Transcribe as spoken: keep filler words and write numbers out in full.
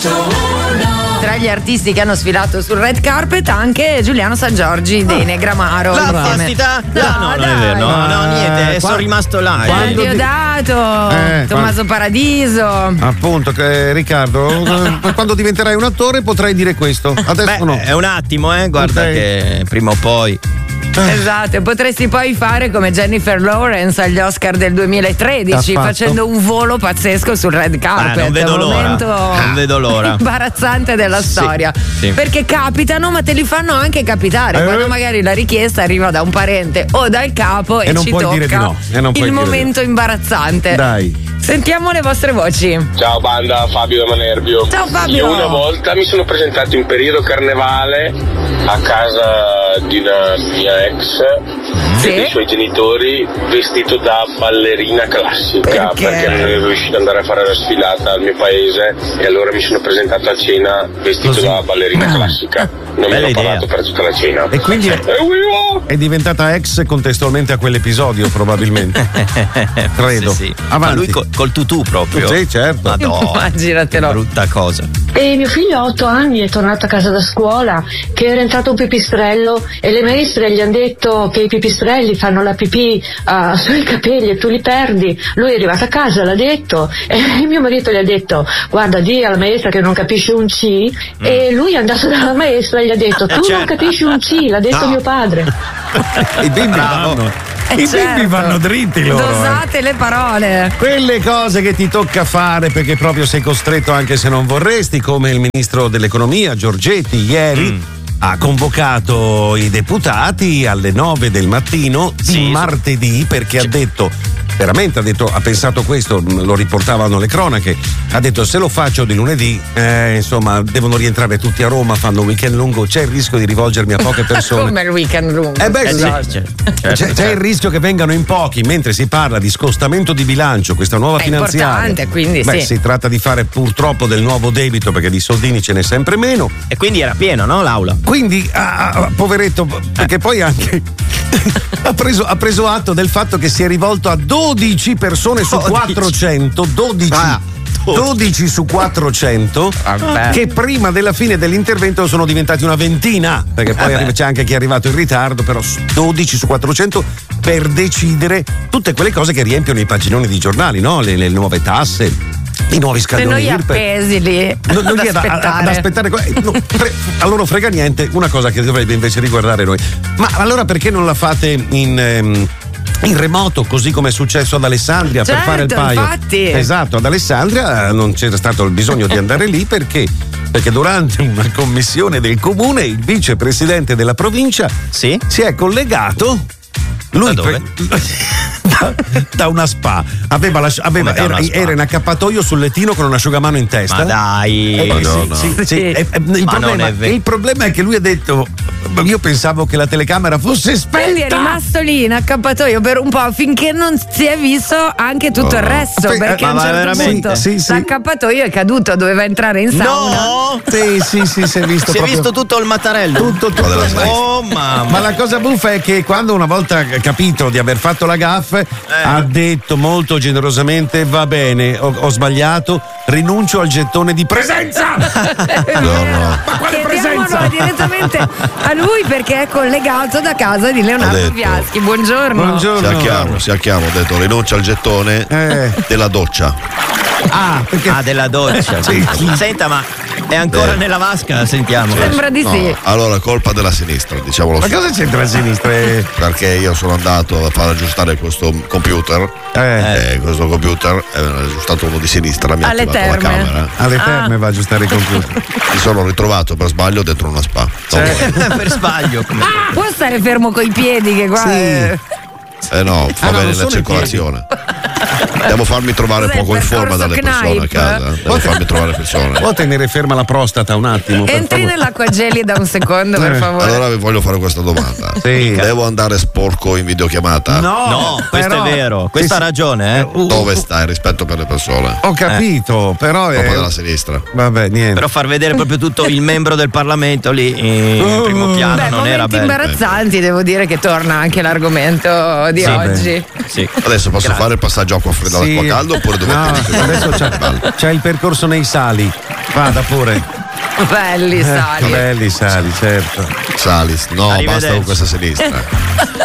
Tra gli artisti che hanno sfilato sul red carpet anche Giuliano Sangiorgi dei Negramaro. La vastità? No, no, non è vero, no, no, niente, sono rimasto là. Quando Diodato, Eh, Tommaso Paradiso. Appunto, che, Riccardo, quando diventerai un attore potrai dire questo. Adesso Beh, no. è un attimo, eh, guarda Ok. che prima o poi. Esatto, potresti poi fare come Jennifer Lawrence agli Oscar del duemilatredici, T'ha fatto? facendo un volo pazzesco sul red carpet. Ah, non vedo un l'ora. momento Non vedo l'ora. imbarazzante della Sì, storia. sì. Perché capitano, ma te li fanno anche capitare. Eh. Quando magari la richiesta arriva da un parente o dal capo e, E non ci puoi tocca dire di no, e non puoi il dire di momento imbarazzante. Dai. Sentiamo le vostre voci. Ciao banda, Fabio da Manerbio. Ciao, Fabio. Io una volta mi sono presentato in periodo carnevale a casa di una mia ex Sì? e dei suoi genitori vestito da ballerina classica Perché? perché non ero riuscito ad andare a fare la sfilata al mio paese e allora mi sono presentato a cena vestito Così. da ballerina classica. Non Bella mi hanno idea. parlato per tutta la cena. E quindi è, E uivo! è diventata ex contestualmente a quell'episodio, probabilmente. Credo. Sì, sì. Avanti. Ma lui col, col tutù proprio. Sì, certo. Madonna. Immaginatelo. Brutta cosa. E mio figlio a otto anni è tornato a casa da scuola che era entrato un pipistrello e le maestre gli hanno detto che i pipistrelli fanno la pipì uh, sui capelli e tu li perdi. Lui è arrivato a casa, l'ha detto e mio marito gli ha detto guarda di alla maestra che non capisce un C mm. e lui è andato dalla maestra e gli ha detto tu Certo. non capisci un C, l'ha detto No. mio padre. I bimbi Bravo. vanno. Eh, I certo. bimbi vanno dritti loro. eh. Dosate le parole. Quelle cose che ti tocca fare perché proprio sei costretto anche se non vorresti, come il ministro dell'economia Giorgetti ieri Mm. ha convocato i deputati alle nove del mattino di Sì. martedì perché ha detto, veramente ha detto, ha pensato questo, lo riportavano le cronache, ha detto se lo faccio di lunedì, eh, insomma, devono rientrare tutti a Roma, fanno un weekend lungo, c'è il rischio di rivolgermi a poche persone. Come il weekend lungo. Eh beh, Eh, sì. sì, certo. C'è, c'è il rischio che vengano in pochi, mentre si parla di scostamento di bilancio, questa nuova È finanziaria. importante, quindi Beh, sì. si tratta di fare purtroppo del nuovo debito perché di soldini ce n'è sempre meno. E quindi era pieno, no, l'aula? Quindi, ah, ah, poveretto, perché poi anche ha, preso, ha preso atto del fatto che si è rivolto a dodici persone su dodici. quattrocento, dodici. Ah, dodici su quattrocento Vabbè. che prima della fine dell'intervento sono diventati una ventina, perché poi Eh beh. arriva- c'è anche chi è arrivato in ritardo, però dodici su quattrocento per decidere tutte quelle cose che riempiono i paginoni di giornali, no? Le, le nuove tasse, i nuovi Se scaldoni noi I R P E F. appesi lì Non, non ad gli è da- aspettare. ad aspettare co- eh, no, fre- a loro frega niente, una cosa che dovrebbe invece riguardare noi. Ma allora perché non la fate in ehm, in remoto, così come è successo ad Alessandria, per Certo, fare il paio? infatti. Esatto, ad Alessandria eh, non c'era stato il bisogno di andare lì perché perché durante una commissione del comune il vicepresidente della provincia Sì? si è collegato. Lui Da dove? da, da una spa aveva, lasci- aveva- Come da era, una spa? era in accappatoio sul lettino con un asciugamano in testa. Ma dai. Eh, Madonna. sì, sì, sì. Sì. Eh, eh, il, Ma non problema, è vero. il problema è che lui ha detto io pensavo che la telecamera fosse Quindi è spenta. rimasto lì in accappatoio per un po' finché non si è visto anche tutto il resto. Aspe- Perché ma a un va certo veramente? punto Sì, sì. l'accappatoio è caduto, doveva entrare in sauna. No! Sì, sì, sì, si è visto Si è proprio- visto tutto il mattarello. tutto, tutto. Oh mamma. Ma la cosa buffa è che quando una volta ha capito di aver fatto la gaffe ha detto molto generosamente va bene, ho, ho sbagliato, rinuncio al gettone di presenza. No, no. Ma quale presenza? direttamente a lui perché è collegato da casa di Ha Leonardo detto. Viaschi. Buongiorno. Buongiorno. Sia chiaro, sia chiaro, ho detto rinuncia al gettone Eh. della doccia. Ah, perché Ah, della doccia. Sì. Senta, ma è ancora Eh. nella vasca? Sentiamo. Sembra di No, sì. allora colpa della sinistra, diciamolo ma subito. cosa c'entra la sinistra? Eh, Perché io sono andato a far aggiustare questo computer eh, e questo computer è aggiustato uno di sinistra, mi ha Alle attivato la terme. camera. alle Ah. terme va a aggiustare il computer. Mi sono ritrovato per sbaglio dentro una spa. Per sbaglio. Come... Può stare fermo coi piedi che qua Sì. è- Eh no, fa Ah, no, non bene sono la i circolazione. Devo farmi trovare Cos'è il poco in forma percorso dalle persone a Knipe? casa. Devo farmi trovare persone. Può tenere ferma la prostata un attimo? per Entri favore? nell'acqua gelida un secondo, per Eh, favore. Allora vi voglio fare questa domanda. Sì. Devo andare sporco in videochiamata? No, No, questo però- è vero. Questa ha Sì, sì. ragione, eh. Uh, Dove sta il rispetto per le persone? Ho capito, però è. Colpa della sinistra. Vabbè, niente. Però far vedere proprio tutto il membro del Parlamento lì in primo piano Beh, non era momenti bello. imbarazzanti, devo dire che torna anche l'argomento di Sì, oggi. Sì. Adesso posso Grazie. fare il passaggio acqua fredda Sì. all'acqua calda oppure devo No, tenere- adesso c'è, c'è il percorso nei sali. Vada pure. Belli, Eh, Sali. belli Sali, certo. Salis, no, basta Arrivederci. con questa sinistra.